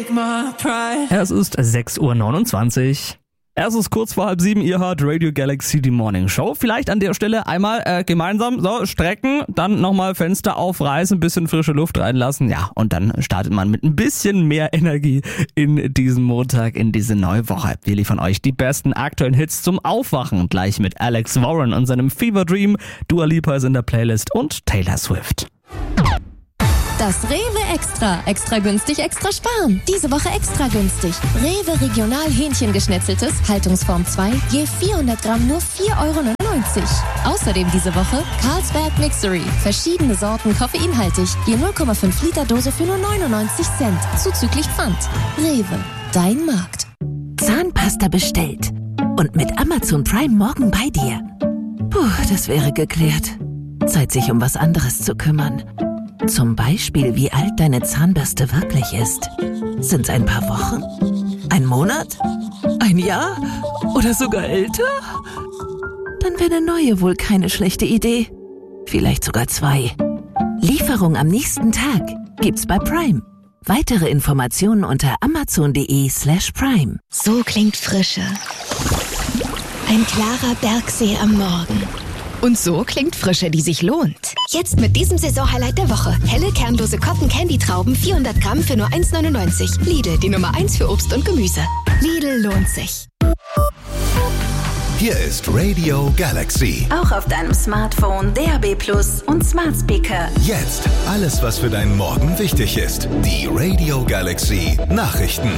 Es ist 6:29 Uhr. Es ist kurz vor 6:30, ihr hört Radio Galaxy, die Morning Show. Vielleicht an der Stelle einmal gemeinsam so strecken, dann nochmal Fenster aufreißen, ein bisschen frische Luft reinlassen. Ja, und dann startet man mit ein bisschen mehr Energie in diesen Montag, in diese neue Woche. Wir liefern euch die besten aktuellen Hits zum Aufwachen. Gleich mit Alex Warren und seinem Fever Dream. Dua Lipa ist in der Playlist und Taylor Swift. Das Rewe Extra. Extra günstig, extra sparen. Diese Woche extra günstig. Rewe Regional Hähnchengeschnetzeltes, Haltungsform 2, je 400 Gramm nur 4,99 €. Außerdem diese Woche Carlsberg Mixery. Verschiedene Sorten koffeinhaltig, je 0,5 Liter Dose für nur 99 Cent. Zuzüglich Pfand. Rewe, dein Markt. Zahnpasta bestellt. Und mit Amazon Prime morgen bei dir. Puh, das wäre geklärt. Zeit, sich um was anderes zu kümmern. Zum Beispiel, wie alt deine Zahnbürste wirklich ist. Sind's ein paar Wochen? Ein Monat? Ein Jahr? Oder sogar älter? Dann wäre eine neue wohl keine schlechte Idee. Vielleicht sogar 2. Lieferung am nächsten Tag gibt's bei Prime. Weitere Informationen unter amazon.de/prime. So klingt Frische. Ein klarer Bergsee am Morgen. Und so klingt Frische, die sich lohnt. Jetzt mit diesem Saisonhighlight der Woche. Helle, kernlose Cotton-Candy-Trauben, 400 Gramm für nur 1,99 €. Lidl, die Nummer 1 für Obst und Gemüse. Lidl lohnt sich. Hier ist Radio Galaxy. Auch auf deinem Smartphone, DAB+ und Smart Speaker. Jetzt alles, was für deinen Morgen wichtig ist. Die Radio Galaxy Nachrichten.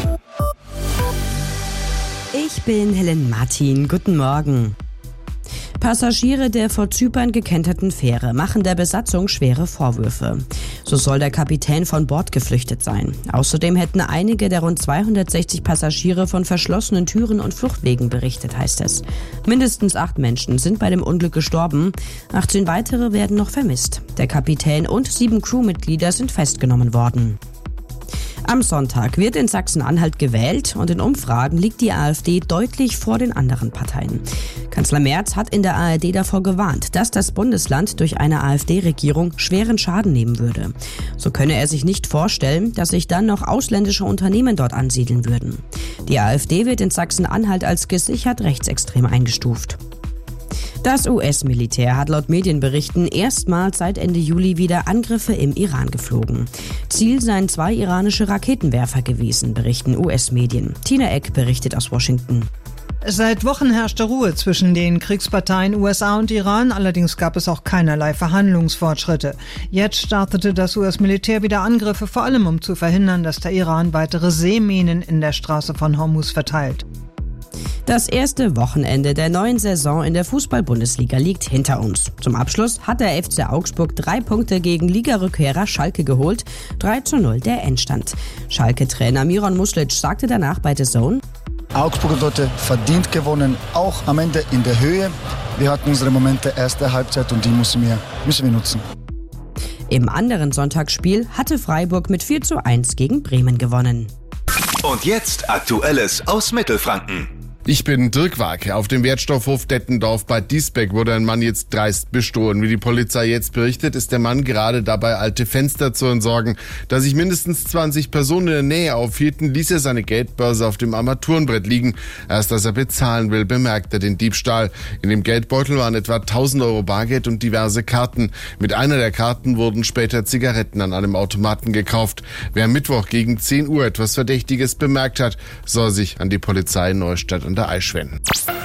Ich bin Helen Martin. Guten Morgen. Passagiere der vor Zypern gekenterten Fähre machen der Besatzung schwere Vorwürfe. So soll der Kapitän von Bord geflüchtet sein. Außerdem hätten einige der rund 260 Passagiere von verschlossenen Türen und Fluchtwegen berichtet, heißt es. Mindestens 8 Menschen sind bei dem Unglück gestorben. 18 weitere werden noch vermisst. Der Kapitän und 7 Crewmitglieder sind festgenommen worden. Am Sonntag wird in Sachsen-Anhalt gewählt und in Umfragen liegt die AfD deutlich vor den anderen Parteien. Kanzler Merz hat in der ARD davor gewarnt, dass das Bundesland durch eine AfD-Regierung schweren Schaden nehmen würde. So könne er sich nicht vorstellen, dass sich dann noch ausländische Unternehmen dort ansiedeln würden. Die AfD wird in Sachsen-Anhalt als gesichert rechtsextrem eingestuft. Das US-Militär hat laut Medienberichten erstmals seit Ende Juli wieder Angriffe im Iran geflogen. Ziel seien 2 iranische Raketenwerfer gewesen, berichten US-Medien. Tina Eck berichtet aus Washington. Seit Wochen herrschte Ruhe zwischen den Kriegsparteien USA und Iran, allerdings gab es auch keinerlei Verhandlungsfortschritte. Jetzt startete das US-Militär wieder Angriffe, vor allem um zu verhindern, dass der Iran weitere Seeminen in der Straße von Hormuz verteilt. Das erste Wochenende der neuen Saison in der Fußball-Bundesliga liegt hinter uns. Zum Abschluss hat der FC Augsburg 3 Punkte gegen Ligarückkehrer Schalke geholt. 3:0 der Endstand. Schalke-Trainer Miron Muslic sagte danach bei The Zone: Augsburg hat heute verdient gewonnen, auch am Ende in der Höhe. Wir hatten unsere Momente erste Halbzeit und die müssen wir nutzen. Im anderen Sonntagsspiel hatte Freiburg mit 4:1 gegen Bremen gewonnen. Und jetzt Aktuelles aus Mittelfranken. Ich bin Dirk Warke. Auf dem Wertstoffhof Dettendorf bei Diesbeck wurde ein Mann jetzt dreist bestohlen. Wie die Polizei jetzt berichtet, ist der Mann gerade dabei, alte Fenster zu entsorgen. Da sich mindestens 20 Personen in der Nähe aufhielten, ließ er seine Geldbörse auf dem Armaturenbrett liegen. Erst als er bezahlen will, bemerkt er den Diebstahl. In dem Geldbeutel waren etwa 1.000 € Bargeld und diverse Karten. Mit einer der Karten wurden später Zigaretten an einem Automaten gekauft. Wer am Mittwoch gegen 10 Uhr etwas Verdächtiges bemerkt hat, soll sich an die Polizei Neustadt an der Aisch wenden.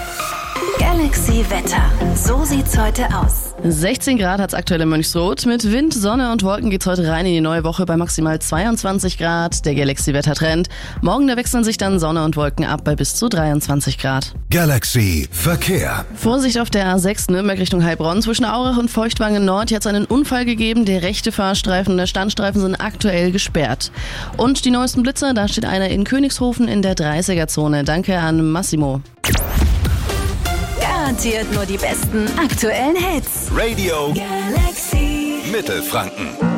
Galaxy Wetter. So sieht's heute aus. 16 Grad hat's aktuell in Mönchsroth. Mit Wind, Sonne und Wolken geht's heute rein in die neue Woche bei maximal 22 Grad. Der Galaxy Wettertrend. Morgen, da wechseln sich dann Sonne und Wolken ab bei bis zu 23 Grad. Galaxy Verkehr. Vorsicht auf der A6 Nürnberg Richtung Heilbronn. Zwischen Aurach und Feuchtwangen Nord hat es einen Unfall gegeben. Der rechte Fahrstreifen und der Standstreifen sind aktuell gesperrt. Und die neuesten Blitzer, da steht einer in Königshofen in der 30er-Zone. Danke an Massimo. Garantiert nur die besten aktuellen Hits. Radio Galaxy Mittelfranken.